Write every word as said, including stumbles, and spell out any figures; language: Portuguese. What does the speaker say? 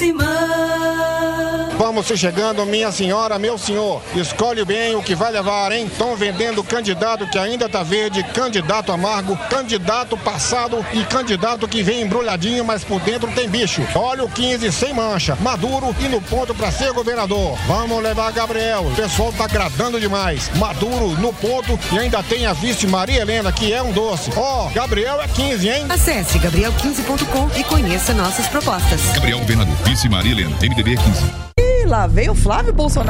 Vamos se chegando, minha senhora, meu senhor. Escolhe bem o que vai levar, hein? Estão vendendo candidato que ainda tá verde, candidato amargo, candidato passado e candidato que vem embrulhadinho, mas por dentro tem bicho. Olha o quinze sem mancha, maduro e no ponto pra ser governador. Vamos levar Gabriel. O pessoal tá agradando demais. Maduro no ponto e ainda tem a vice Maria Helena, que é um doce. Ó, oh, Gabriel é quinze, hein? Acesse gabriel quinze ponto com e conheça nossas propostas. Gabriel Governador, vice Maria Helena, M D B quinze. E lá veio o Flávio Bolsonaro.